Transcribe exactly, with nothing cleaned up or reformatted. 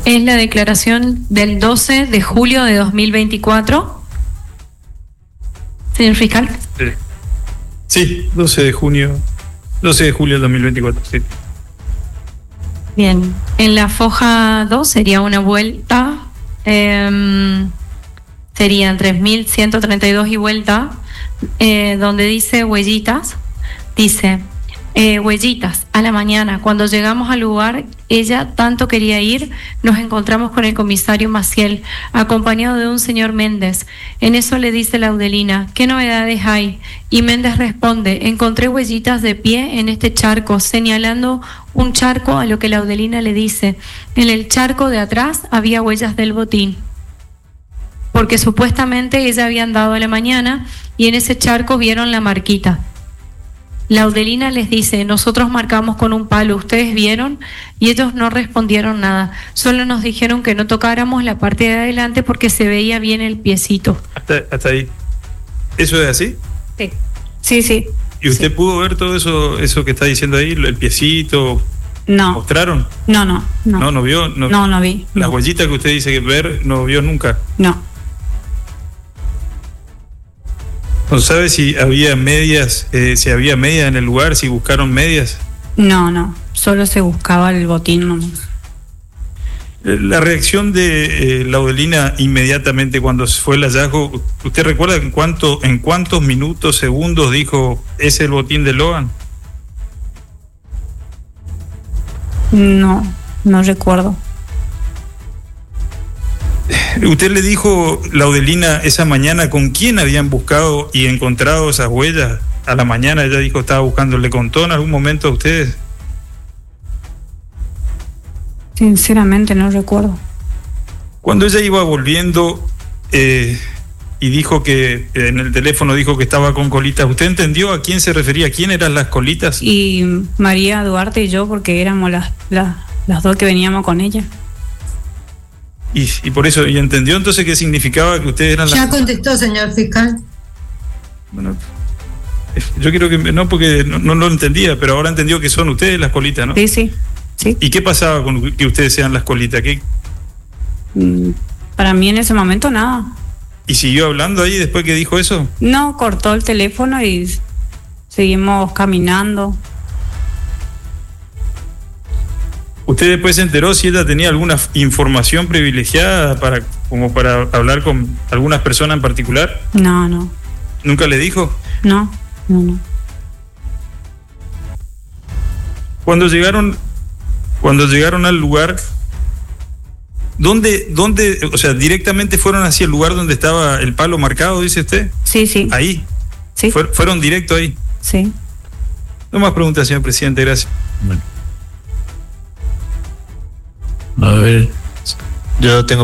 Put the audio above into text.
Es la declaración del doce de julio de dos mil veinticuatro. Señor fiscal. Sí, sí doce de junio, doce de julio de dos mil veinticuatro, sí. Bien, en la foja dos sería una vuelta, eh, serían tres mil ciento treinta y dos y vuelta, eh, donde dice huellitas, dice eh, huellitas, a la mañana, cuando llegamos al lugar, ella tanto quería ir, nos encontramos con el comisario Maciel, acompañado de un señor Méndez. En eso le dice Laudelina, ¿qué novedades hay? Y Méndez responde, encontré huellitas de pie en este charco, señalando un charco, a lo que Laudelina le dice, en el charco de atrás había huellas del botín, porque supuestamente ella había andado a la mañana y en ese charco vieron la marquita. Laudelina les dice, nosotros marcamos con un palo, ¿ustedes vieron? Y ellos no respondieron nada, solo nos dijeron que no tocáramos la parte de adelante porque se veía bien el piecito. Hasta, hasta ahí. ¿Eso es así? Sí, sí, sí. ¿Y usted sí. pudo ver todo eso eso que está diciendo ahí, el piecito? No. ¿Mostraron? No, no, no. No, no vio. No, no, no vi. Las no. huellitas que usted dice que ver, no vio nunca. No. ¿No sabe si había medias, eh, si había medias en el lugar, si buscaron medias? No, no, solo se buscaba el botín nomás. La reacción de eh, Laudelina inmediatamente cuando fue el hallazgo, ¿usted recuerda en cuánto, en cuántos minutos, segundos dijo, es el botín de Logan? No, no recuerdo. ¿Usted le dijo, Laudelina, esa mañana con quién habían buscado y encontrado esas huellas? A la mañana ella dijo, estaba buscando, ¿le contó en algún momento a ustedes? Sinceramente no recuerdo. Cuando ella iba volviendo eh, y dijo que, en el teléfono dijo que estaba con colitas, ¿usted entendió a quién se refería? ¿Quién eran las colitas? Y María Duarte y yo, porque éramos las, las, las dos que veníamos con ella. Y, y por eso, ¿y entendió entonces qué significaba que ustedes eran las... Ya contestó, señor fiscal. Bueno, yo quiero que... No, porque no, no lo entendía, pero ahora entendió que son ustedes las colitas, ¿no? Sí, sí, sí. ¿Y qué pasaba con que ustedes sean las colitas? ¿Qué? Para mí en ese momento nada. ¿Y siguió hablando ahí después que dijo eso? No, cortó el teléfono y seguimos caminando. ¿Usted después se enteró si ella tenía alguna información privilegiada para como para hablar con algunas personas en particular? No, no. ¿Nunca le dijo? No, no, no. Cuando llegaron, cuando llegaron al lugar, ¿dónde, dónde, o sea, directamente fueron hacia el lugar donde estaba el palo marcado, dice usted? Sí, sí. Ahí. Sí. Fuer, fueron directo ahí. Sí. No más preguntas, señor presidente, gracias. Bueno. A ver, yo tengo